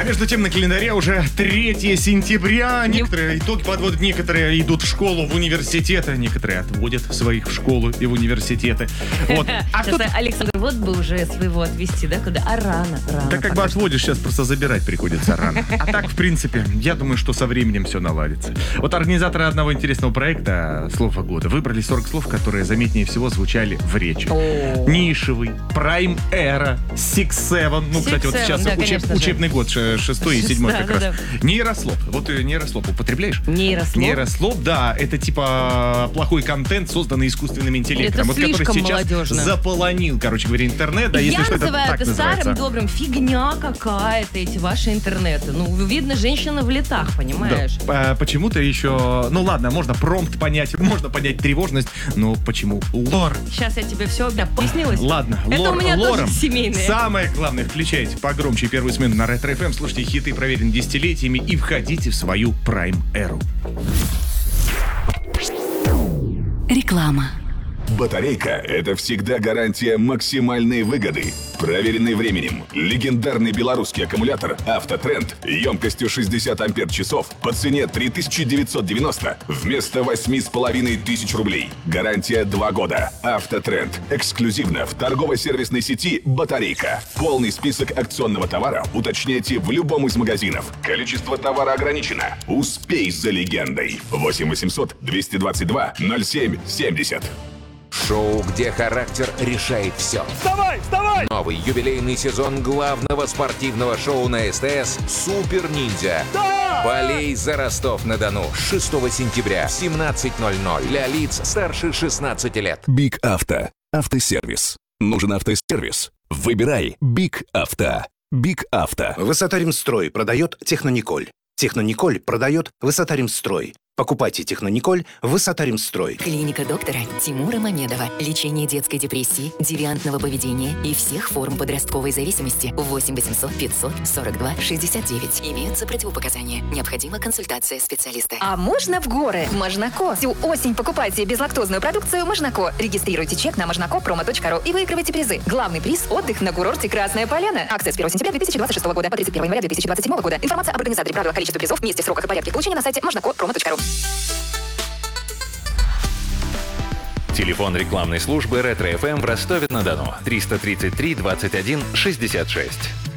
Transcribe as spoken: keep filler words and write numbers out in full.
А между тем на календаре уже третье сентября. Некоторые итоги подводят, некоторые идут в школу, в университет, а некоторые отводят своих в школу и в университеты. Вот. А Сейчас, кто-то... Александр, вот бы уже своего отвезти, да, куда? А рано, рано. Да как бы пока. отводишь, сейчас просто забирать приходится рано. А так, в принципе, я думаю, что со временем все наладится. Вот организаторы одного интересного проекта «Слово года» выбрали сорок слов, которые заметнее всего звучали в речи. О. Нишевый, Prime Era, Six Seven. Ну, Six кстати, вот Seven, сейчас да, учеб- конечно же. учебный год, ш- шестой и седьмой Да, как да, раз. да. Нейрослоп. Вот э, нейрослоп употребляешь? Нейрослоп? Нейрослоп, да, это типа плохой контент, созданный искусственным интеллектом. Это вот который слишком сейчас молодежно. заполонил, короче говоря, интернет. Да, если Я что, это называю так это называется. старым добрым фигня какая-то, эти ваши интернеты. Ну, видно, женщина в летах, понимаешь? Да, а, почему-то еще... Ну ладно, можно промпт понять, можно понять тревожность, но почему лор? Сейчас я тебе все пояснилось. Ладно, Это лор, у меня лором. тоже семейные. Самое главное, включайте погромче первую смену на Ретро эф эм, слушайте хиты, проверенные десятилетиями, и входите в свою прайм-эру. Реклама. Батарейка – это всегда гарантия максимальной выгоды. Проверенный временем. Легендарный белорусский аккумулятор «Автотренд» емкостью шестьдесят ампер-часов по цене три тысячи девятьсот девяносто вместо восемь с половиной тысяч рублей. Гарантия два года. «Автотренд» эксклюзивно в торгово-сервисной сети «Батарейка». Полный список акционного товара уточняйте в любом из магазинов. Количество товара ограничено. Успей за легендой. восемь восемьсот двести двадцать два ноль семь семьдесят. Шоу, где характер решает все. Вставай, вставай! Новый юбилейный сезон главного спортивного шоу на СТС «Супер Ниндзя». Да! Болей за Ростов-на-Дону с шестого сентября в семнадцать ноль ноль для лиц старше шестнадцати лет. Биг Авто. Автосервис. Нужен автосервис? Выбирай Биг Авто. Биг Авто. Высота-Ремстрой продает Технониколь. Технониколь продает Высота-Ремстрой. Покупайте Технониколь Высота-Ремстрой. Клиника доктора Тимура Мамедова. Лечение детской депрессии, девиантного поведения и всех форм подростковой зависимости. восемь восемьсот пятьсот сорок два шестьдесят девять. Имеются противопоказания. Необходима консультация специалиста. А можно в горы? Можнако. Всю осень покупайте безлактозную продукцию Можнако. Регистрируйте чек на можнако промо точка ру и выигрывайте призы. Главный приз – отдых на курорте Красная Поляна. Акция с первого сентября две тысячи двадцать шестого года по тридцать первого января две тысячи двадцать седьмого года. Информация об организаторе, правилах, количестве призов, месте, сроках и порядке получения на сайте можнако промо точка ру. Телефон рекламной службы Ретро эф эм в Ростове-на-Дону триста тридцать три двадцать один шестьдесят шесть.